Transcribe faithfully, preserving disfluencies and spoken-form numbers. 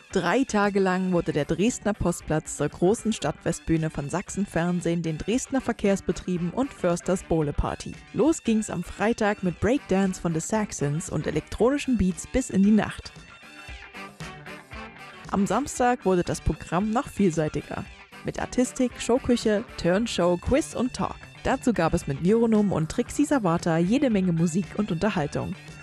Drei Tage lang wurde der Dresdner Postplatz zur großen Stadtfestbühne von Sachsen-Fernsehen, den Dresdner Verkehrsbetrieben und Försters Bowle-Party. Los ging's am Freitag mit Breakdance von The Saxons und elektronischen Beats bis in die Nacht. Am Samstag wurde das Programm noch vielseitiger. Mit Artistik, Showküche, Turnshow, Quiz und Talk. Dazu gab es mit Vironum und Trixie Savata jede Menge Musik und Unterhaltung.